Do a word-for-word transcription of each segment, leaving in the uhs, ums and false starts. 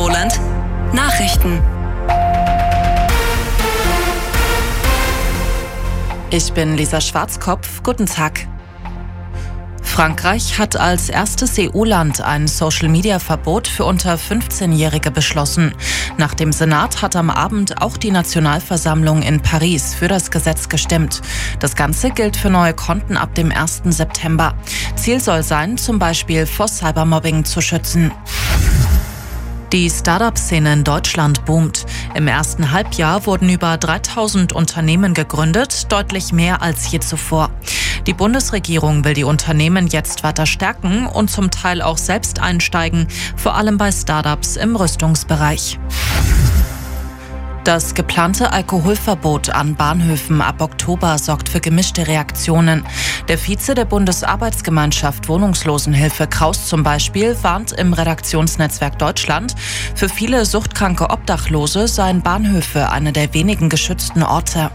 Roland. Nachrichten. Ich bin Lisa Schwarzkopf. Guten Tag. Frankreich hat als erstes E U-Land ein Social-Media-Verbot für unter fünfzehnjährige beschlossen. Nach dem Senat hat am Abend auch die Nationalversammlung in Paris für das Gesetz gestimmt. Das Ganze gilt für neue Konten ab dem ersten September. Ziel soll sein, zum Beispiel vor Cybermobbing zu schützen. Die Start-up-Szene in Deutschland boomt. Im ersten Halbjahr wurden über dreitausend Unternehmen gegründet, deutlich mehr als je zuvor. Die Bundesregierung will die Unternehmen jetzt weiter stärken und zum Teil auch selbst einsteigen, vor allem bei Start-ups im Rüstungsbereich. Das geplante Alkoholverbot an Bahnhöfen ab Oktober sorgt für gemischte Reaktionen. Der Vize der Bundesarbeitsgemeinschaft Wohnungslosenhilfe Kraus zum Beispiel warnt im Redaktionsnetzwerk Deutschland, für viele suchtkranke Obdachlose seien Bahnhöfe eine der wenigen geschützten Orte.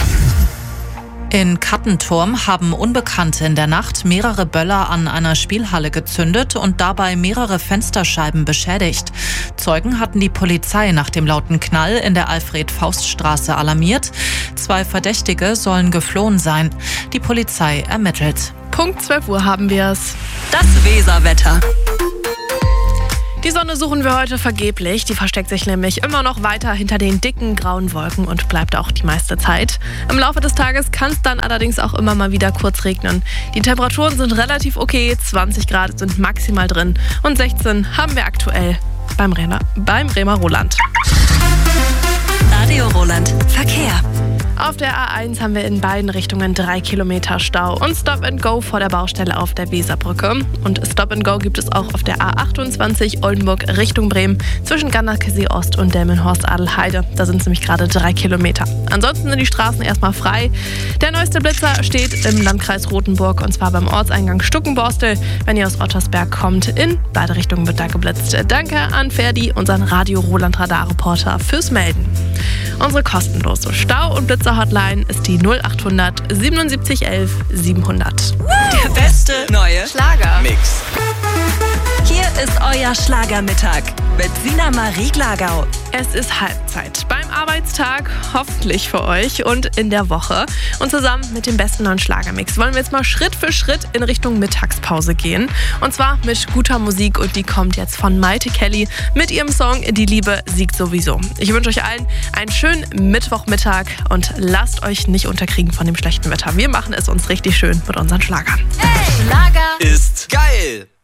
In Kattenturm haben Unbekannte in der Nacht mehrere Böller an einer Spielhalle gezündet und dabei mehrere Fensterscheiben beschädigt. Zeugen hatten die Polizei nach dem lauten Knall in der Alfred-Faust-Straße alarmiert. Zwei Verdächtige sollen geflohen sein. Die Polizei ermittelt. Punkt zwölf Uhr haben wir es. Das Weserwetter. Die Sonne suchen wir heute vergeblich. Die versteckt sich nämlich immer noch weiter hinter den dicken grauen Wolken und bleibt auch die meiste Zeit. Im Laufe des Tages kann es dann allerdings auch immer mal wieder kurz regnen. Die Temperaturen sind relativ okay, zwanzig Grad sind maximal drin und sechzehn haben wir aktuell beim Bremer, beim Bremer Roland. Radio Roland. Verkehr. Auf der A eins haben wir in beiden Richtungen drei Kilometer Stau und Stop and Go vor der Baustelle auf der Weserbrücke. Und Stop and Go gibt es auch auf der A achtundzwanzig Oldenburg Richtung Bremen zwischen Ganderkesee Ost und Delmenhorst-Adelheide. Da sind es nämlich gerade drei Kilometer. Ansonsten sind die Straßen erstmal frei. Der neueste Blitzer steht im Landkreis Rothenburg und zwar beim Ortseingang Stuckenborstel. Wenn ihr aus Ottersberg kommt, in beide Richtungen wird da geblitzt. Danke an Ferdi, unseren Radio Roland Radar-Reporter, fürs Melden. Unsere kostenlose Stau- und Blitzer-Hotline ist die null achthundert siebenundsiebzig elf siebenhundert. Der beste neue Schlager-Mix. Hier ist euer Schlagermittag mit Sina Marie Glagau. Es ist Halbzeit beim Arbeitstag, hoffentlich für euch und in der Woche. Und zusammen mit dem besten neuen Schlagermix wollen wir jetzt mal Schritt für Schritt in Richtung Mittagspause gehen. Und zwar mit guter Musik und die kommt jetzt von Maite Kelly mit ihrem Song Die Liebe siegt sowieso. Ich wünsche euch allen einen schönen Mittwochmittag und lasst euch nicht unterkriegen von dem schlechten Wetter. Wir machen es uns richtig schön mit unseren Schlagern. Hey, Schlager ist geil!